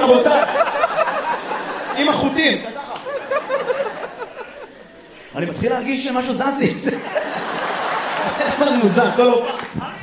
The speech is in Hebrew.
רבותיי. עם החוטים. אני מתחיל להרגיש שמשהו זז לי. זה מוזר, כל הופעה.